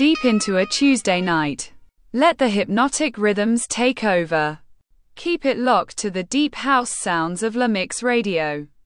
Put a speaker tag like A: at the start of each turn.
A: deep into a Tuesday night. Let the hypnotic rhythms take over. Keep it locked to the deep house sounds of La Mix Radio.